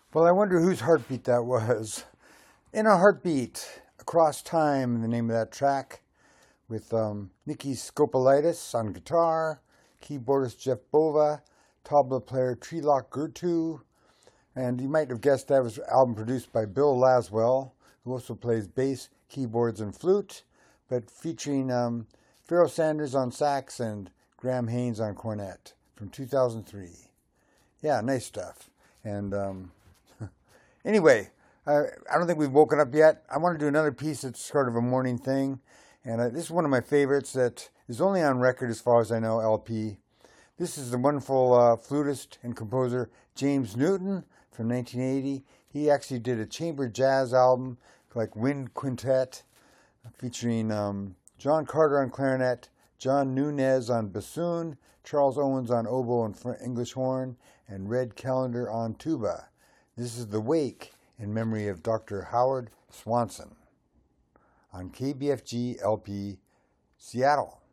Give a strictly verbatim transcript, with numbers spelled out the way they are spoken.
Well, I wonder whose heartbeat that was. In a Heartbeat, Across Time, the name of that track, with um, Nikki Skopolitis on guitar, keyboardist Jeff Bova, tabla player Treelock Gertu, and you might have guessed that was an album produced by Bill Laswell, who also plays bass, keyboards, and flute, but featuring um, Pharoah Sanders on sax and Graham Haynes on cornet from two thousand three. Yeah, nice stuff. And um, anyway, I, I don't think we've woken up yet. I want to do another piece that's sort of a morning thing. And uh, this is one of my favorites that is only on record as far as I know, L P. This is the wonderful uh, flutist and composer James Newton from nineteen eighty. He actually did a chamber jazz album like Wind Quintet featuring um, John Carter on clarinet, John Nunez on bassoon, Charles Owens on oboe and English horn, and Red Callender on tuba. This is The Wake in memory of Doctor Howard Swanson on K B F G L P Seattle.